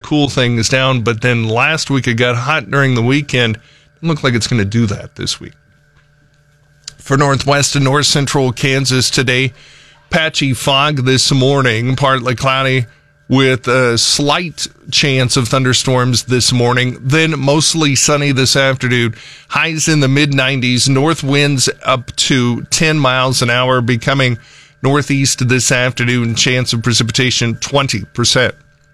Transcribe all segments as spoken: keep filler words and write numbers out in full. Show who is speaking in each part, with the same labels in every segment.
Speaker 1: cool things down. But then last week it got hot during the weekend. It looked like it's going to do that this week. For northwest and north central Kansas today, patchy fog this morning, partly cloudy with a slight chance of thunderstorms this morning, then mostly sunny this afternoon. Highs in the mid nineties, north winds up to ten miles an hour, becoming northeast this afternoon, chance of precipitation twenty percent.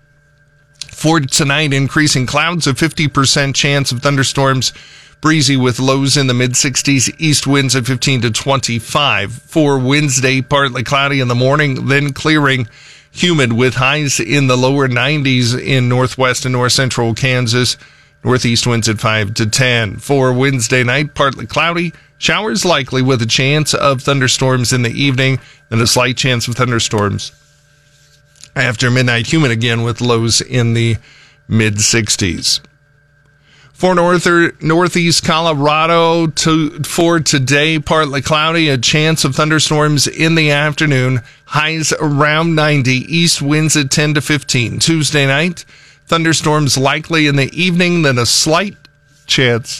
Speaker 1: For tonight, increasing clouds, a fifty percent chance of thunderstorms, breezy with lows in the mid sixties, east winds at fifteen to twenty-five. For Wednesday, partly cloudy in the morning, then clearing, humid with highs in the lower nineties in northwest and north central Kansas, northeast winds at five to ten. For Wednesday night, partly cloudy, showers likely with a chance of thunderstorms in the evening, and a slight chance of thunderstorms after midnight, humid again with lows in the mid sixties. For north or northeast Colorado, to, for today, partly cloudy, a chance of thunderstorms in the afternoon, highs around ninety, east winds at ten to fifteen. Tuesday night, thunderstorms likely in the evening, then a slight chance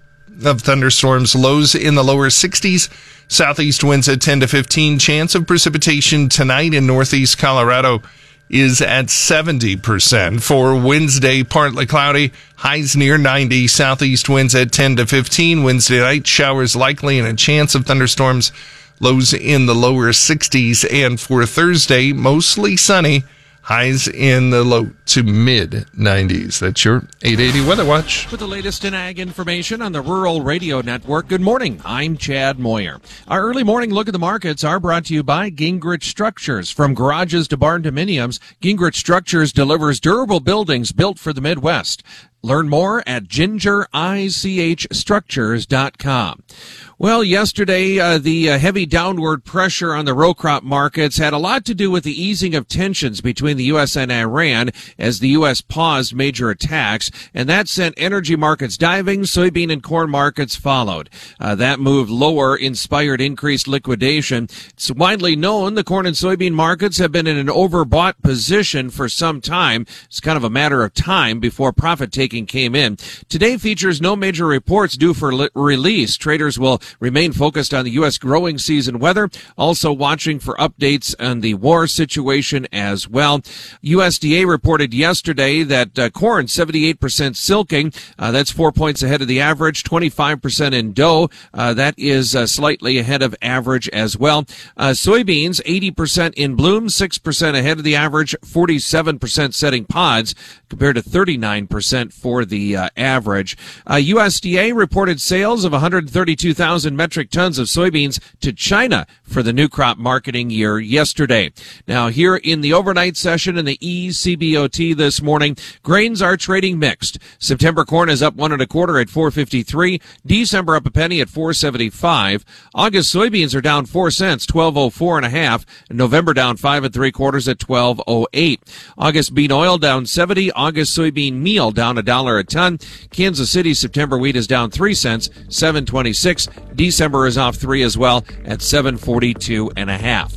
Speaker 1: of thunderstorms, lows in the lower sixties, southeast winds at ten to fifteen. Chance of precipitation tonight in northeast Colorado is at seventy percent. For Wednesday, partly cloudy, highs near ninety, southeast winds at ten to fifteen. Wednesday night, showers likely and a chance of thunderstorms, lows in the lower sixties. And for Thursday, mostly sunny, highs in the low to mid nineties. That's your eight eighty Weather Watch.
Speaker 2: With the latest in ag information on the Rural Radio Network, good morning. I'm Chad Moyer. Our early morning look at the markets are brought to you by Gingrich Structures. From garages to barn dominiums, Gingrich Structures delivers durable buildings built for the Midwest. Learn more at ginger ich structures dot com. Well, yesterday, uh, the uh, heavy downward pressure on the row crop markets had a lot to do with the easing of tensions between the U S and Iran as the U S paused major attacks, and that sent energy markets diving. Soybean and corn markets followed. Uh, that move lower inspired increased liquidation. It's widely known the corn and soybean markets have been in an overbought position for some time. It's kind of a matter of time before profit taking came in. Today features no major reports due for li- release. Traders will remain focused on the U S growing season weather, also watching for updates on the war situation as well. U S D A reported yesterday that uh, corn, seventy-eight percent silking. Uh, that's four points ahead of the average, twenty-five percent in dough. Uh, that is uh, slightly ahead of average as well. Uh, soybeans, eighty percent in bloom, six percent ahead of the average, forty-seven percent setting pods compared to thirty-nine percent for the uh, average. Uh, U S D A reported sales of one hundred thirty-two thousand metric tons of soybeans to China for the new crop marketing year yesterday. Now, here in the overnight session in the E C B O T this morning, grains are trading mixed. September corn is up one and a quarter at four fifty-three. December up a penny at four seventy-five. August soybeans are down four cents, twelve oh four and a half. And November down five and three quarters at twelve oh eight. August bean oil down seventy. August soybean meal down a dollar a ton. Kansas City September wheat is down three cents, seven twenty-six. December is off three as well at seven forty-two and a half.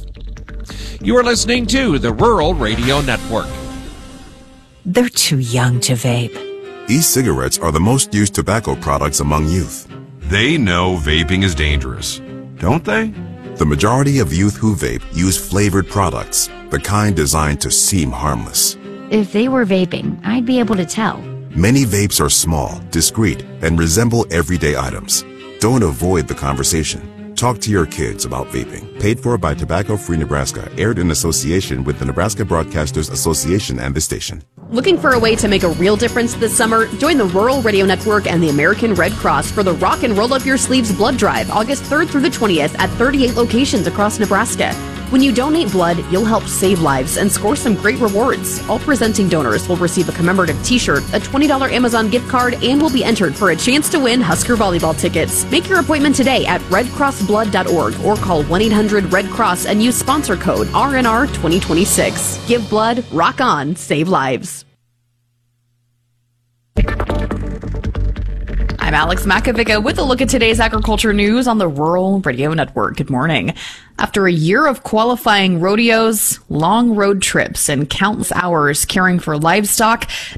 Speaker 2: You are listening to the Rural Radio Network.
Speaker 3: They're too young to vape.
Speaker 4: E-cigarettes are the most used tobacco products among youth.
Speaker 5: They know vaping is dangerous, don't they?
Speaker 4: The majority of youth who vape use flavored products, the kind designed to seem harmless.
Speaker 6: If they were vaping, I'd be able to tell.
Speaker 4: Many vapes are small, discreet, and resemble everyday items. Don't avoid the conversation. Talk to your kids about vaping. Paid for by Tobacco Free Nebraska. Aired in association with the Nebraska Broadcasters Association and the station.
Speaker 7: Looking for a way to make a real difference this summer? Join the Rural Radio Network and the American Red Cross for the Rock and Roll Up Your Sleeves Blood Drive, August third through the twentieth at thirty-eight locations across Nebraska. When you donate blood, you'll help save lives and score some great rewards. All presenting donors will receive a commemorative t-shirt, a twenty dollars Amazon gift card, and will be entered for a chance to win Husker volleyball tickets. Make your appointment today at red cross blood dot org or call one eight hundred red cross and use sponsor code R N R twenty twenty-six. Give blood, rock on, save lives.
Speaker 8: I'm Alex Makovica with a look at today's agriculture news on the Rural Radio Network. Good morning. After a year of qualifying rodeos, long road trips, and countless hours caring for livestock,